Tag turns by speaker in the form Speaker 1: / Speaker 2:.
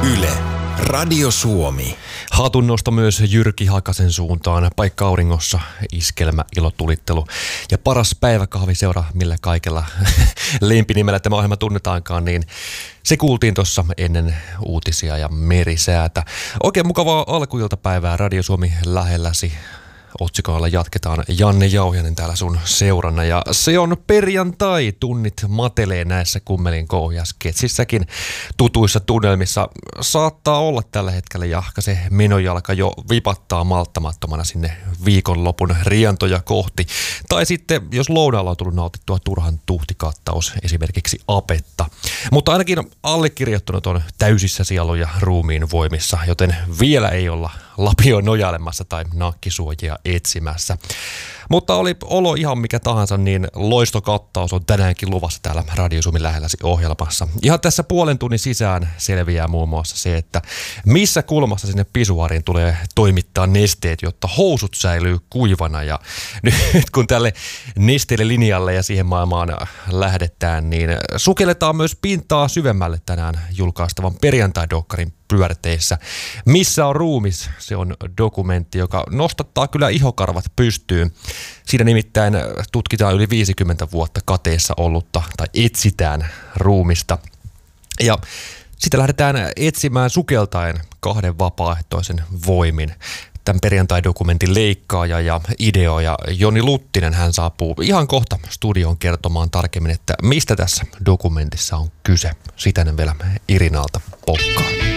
Speaker 1: Yle, Radio Suomi.
Speaker 2: Hatunnosto myös Jyrki Hakasen suuntaan. Paikka auringossa, iskelmä, ilotulittelu ja paras päiväkahviseura, millä kaikella lempinimellä tämä ohjelma tunnetaankaan, niin se kuultiin tuossa ennen uutisia ja merisäätä. Oikein mukavaa alkuiltapäivää Radio Suomi lähelläsi. Otsikoilla jatketaan. Janne Jauhiainen täällä sun seurana ja se on perjantai. Tunnit matelee näissä kummelin sketsissäkin tutuissa tunnelmissa. Saattaa olla tällä hetkellä jahka se menojalka jo vipattaa malttamattomana sinne viikonlopun rientoja kohti. Tai sitten jos lounaalla on tullut nautittua turhan tuhtikattaus, esimerkiksi apetta. Mutta ainakin allekirjoittanut on täysissä sielu- ja ruumiin voimissa, joten vielä ei olla lapioon nojailemassa tai nakkisuojia etsimässä. Mutta oli olo ihan mikä tahansa, niin loistokattaus on tänäänkin luvassa täällä Radio Suomen lähelläsi ohjelmassa. Ihan tässä puolen tunnin sisään selviää muun muassa se, että missä kulmassa sinne pisuariin tulee toimittaa nesteet, jotta housut säilyy kuivana. Ja nyt kun tälle nesteelle linjalle ja siihen maailmaan lähdetään, niin sukelletaan myös pintaa syvemmälle tänään julkaistavan perjantai-dokkarin pyörteissä. Missä on ruumis? Se on dokumentti, joka nostattaa kyllä ihokarvat pystyyn. Siinä nimittäin tutkitaan yli 50 vuotta kateessa ollutta tai etsitään ruumista. Ja sitä lähdetään etsimään sukeltaen 2 vapaaehtoisen voimin. Tämän perjantai-dokumentin leikkaaja ja ideoija Joni Luttinen, hän saapuu ihan kohta studioon kertomaan tarkemmin, että mistä tässä dokumentissa on kyse. Sitä vielä Irinalta pokkaa.